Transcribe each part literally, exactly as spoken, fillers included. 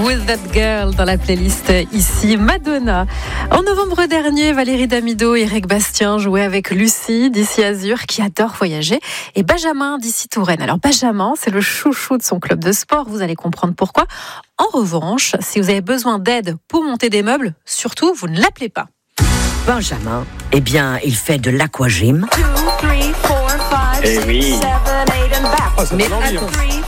With That Girl dans la playlist ici Madonna. En novembre dernier, Valérie Damido et Eric Bastien jouaient avec Lucie d'ici Azur qui adore voyager et Benjamin d'ici Touraine. Alors Benjamin, c'est le chouchou de son club de sport, vous allez comprendre pourquoi. En revanche, si vous avez besoin d'aide pour monter des meubles, surtout vous ne l'appelez pas. Benjamin, eh bien, il fait de l'aquagym. Eh oui. Oh, mais attends.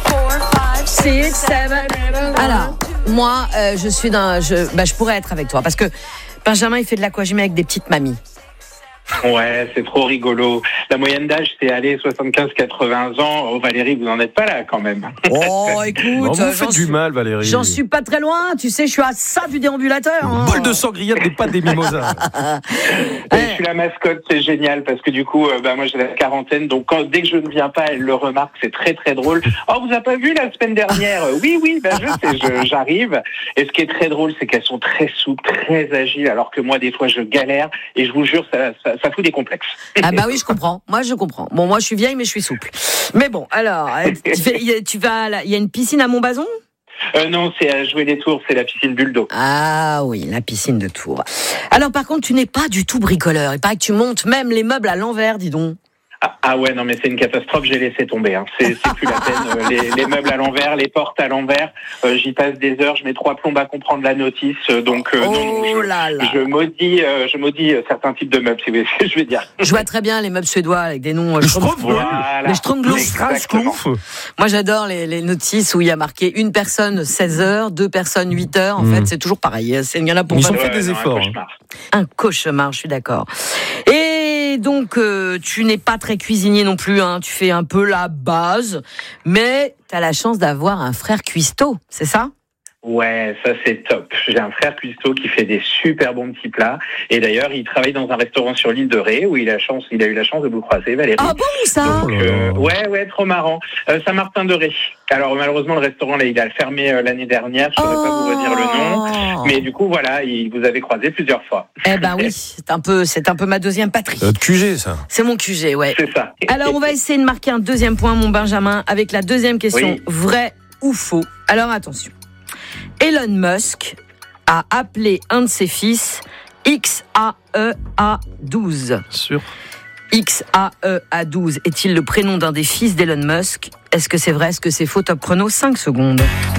six, sept. Alors, moi, euh, je suis dans, je, bah, je pourrais être avec toi parce que Benjamin, il fait de l'aquagym avec des petites mamies. Ouais, c'est trop rigolo. La moyenne d'âge, c'est aller soixante-quinze à quatre-vingts ans. Oh, Valérie, vous n'en êtes pas là quand même. Oh, écoute, non, vous j'en faites suis, du mal, Valérie. J'en suis pas très loin. Tu sais, je suis à ça du déambulateur. Hein. Bol de sangria, des pâtes, des mimosas. Je suis la mascotte, c'est génial parce que du coup, euh, bah, moi j'ai la quarantaine, donc quand, dès que je ne viens pas, elle le remarque, c'est très très drôle. Oh, vous avez pas vu la semaine dernière? Oui, oui, ben je sais, je, j'arrive. Et ce qui est très drôle, c'est qu'elles sont très souples, très agiles, alors que moi des fois je galère et je vous jure, ça, ça, ça fout des complexes. Ah bah oui, je comprends. Moi, je comprends. Bon, moi, je suis vieille, mais je suis souple. Mais bon, alors, tu, fais, tu vas, il y a une piscine à Montbazon ? Euh, non, c'est à Jouer les Tours, c'est la piscine Buldo. Ah oui, la piscine de Tours. Alors, par contre, tu n'es pas du tout bricoleur. Il paraît que tu montes même les meubles à l'envers, dis donc. Ah, ah ouais, non mais c'est une catastrophe, j'ai laissé tomber. Hein. C'est, c'est plus la peine. Euh, les, les meubles à l'envers, les portes à l'envers, euh, j'y passe des heures, je mets trois plombes à comprendre la notice. Euh, donc euh, oh non, non, je, là là. je maudis, euh, je maudis certains types de meubles, si vous voyez ce que je veux dire. Je vois très bien les meubles suédois avec des noms. Euh, voilà. Les Stromglouf. Moi j'adore les, les notices où il y a marqué une personne seize heures, deux personnes huit heures. En mmh. fait, c'est toujours pareil. C'est, il y en a pour Ils ont fait ouais, des non, efforts. Un cauchemar. Un cauchemar, je suis d'accord. Et donc, euh, tu n'es pas très cuisinier non plus, hein. Tu fais un peu la base, mais tu as la chance d'avoir un frère cuistot, c'est ça ? Ouais, ça c'est top. J'ai un frère cuistot qui fait des super bons petits plats. Et d'ailleurs, il travaille dans un restaurant sur l'île de Ré où il a, chance, il a eu la chance de vous croiser, Valérie. Ah bon, ça ? Donc, euh, ouais, ouais, trop marrant. Euh, Saint-Martin de Ré. Alors malheureusement, le restaurant, là, il a fermé euh, l'année dernière. Je ne saurais oh. pas vous redire le nom. Mais du coup, voilà, il vous avez croisé plusieurs fois. Eh ben oui, c'est un peu, c'est un peu ma deuxième patrie. Notre Q G, ça. C'est mon Q G, ouais. C'est ça. Alors, on va essayer de marquer un deuxième point, mon Benjamin, avec la deuxième question. Oui. Vrai ou faux ? Alors, attention. Elon Musk a appelé un de ses fils X A E A douze. Sûr. X A E A douze est-il le prénom d'un des fils d'Elon Musk ? Est-ce que c'est vrai ? Est-ce que c'est faux ? Top chrono, cinq secondes.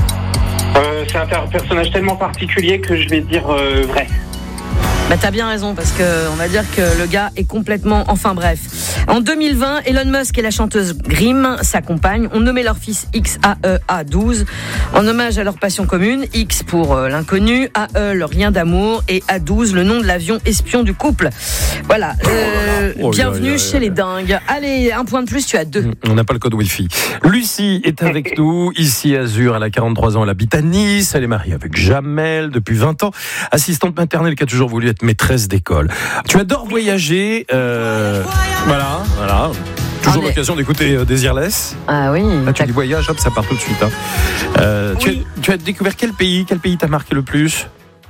Euh, c'est un personnage tellement particulier que je vais dire euh, vrai. Bah t'as bien raison parce que on va dire que le gars est complètement, enfin bref. En deux mille vingt, Elon Musk et la chanteuse Grimm, sa compagne, ont nommé leur fils X A E A douze en hommage à leur passion commune. X pour euh, l'inconnu, A E le rien d'amour et A douze le nom de l'avion espion du couple. Voilà. Euh, oh, bienvenue là, là, chez là, les là. dingues. Allez, un point de plus, tu as deux. On n'a pas le code Wi-Fi. Lucie est avec nous, ici à Azur, elle a quarante-trois ans, elle habite à Nice, elle est mariée avec Jamel depuis vingt ans, assistante maternelle qui a toujours voulu être maîtresse d'école. Tu adores voyager, euh, voilà, voilà. Toujours Allez. l'occasion d'écouter euh, Désirless. Ah oui. Là, tu dis voyage, hop, ça part tout de suite. Hein. Euh, tu, Oui. as, tu as découvert quel pays Quel pays t'a marqué le plus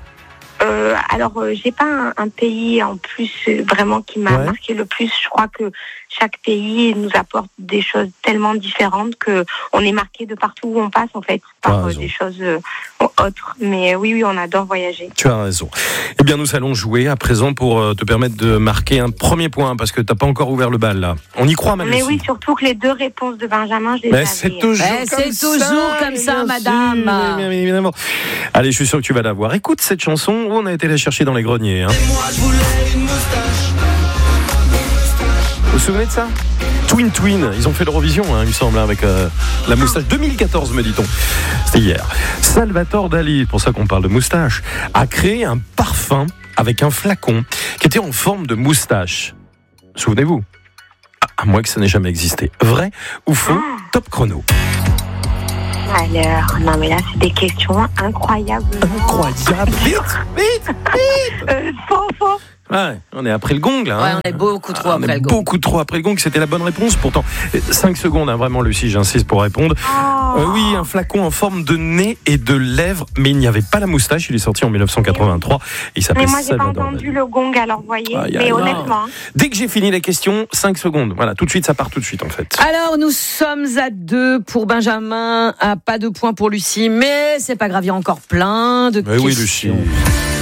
Euh, alors, euh, j'ai pas un, un pays en plus euh, vraiment qui m'a Ouais. marqué le plus. Je crois que chaque pays nous apporte des choses tellement différentes que on est marqué de partout où on passe en fait T'as par euh, raison. des choses euh, autres. Mais euh, oui, oui, on adore voyager. Tu as raison. Eh bien, nous allons jouer à présent pour euh, te permettre de marquer un premier point parce que t'as pas encore ouvert le bal là. On y croit, ma Mais Lucie. oui, surtout que les deux réponses de Benjamin, je les Mais avais. c'est toujours Eh, comme c'est ça, toujours comme ça, bien madame. sûr, bien évidemment. Allez, je suis sûr que tu vas l'avoir. Écoute cette chanson où on a été la chercher dans les greniers. Hein. Vous vous souvenez de ça ? Twin Twin, ils ont fait l'Eurovision, hein, il me semble, avec euh, la moustache deux mille quatorze, me dit-on. C'était hier. Salvatore Dali, pour ça qu'on parle de moustache, a créé un parfum avec un flacon qui était en forme de moustache. Souvenez-vous ? À moins que ça n'ait jamais existé. Vrai ou faux ? Top chrono. Alors, non mais là, c'est des questions incroyables. Incroyable. Vite, vite. Euh, faux, faux. Ouais, on est après le gong là. Ouais, hein. on est beaucoup trop Ah, après on est le gong. Beaucoup trop après le gong, c'était la bonne réponse. Pourtant, cinq secondes, hein, vraiment, Lucie, j'insiste pour répondre. Oh. Euh, oui, un flacon en forme de nez et de lèvres, mais il n'y avait pas la moustache. Il est sorti en dix-neuf cent quatre-vingt-trois. Il s'appelait Mais moi, j'ai pas Salvador entendu Dali. le gong, alors voyez. Aïe, aïe, mais aïe. honnêtement. Dès que j'ai fini la question, cinq secondes. Voilà, tout de suite, ça part tout de suite en fait. Alors, nous sommes à deux pour Benjamin, à pas de points pour Lucie, mais c'est pas grave, il y a encore plein de Mais questions. oui, Lucie.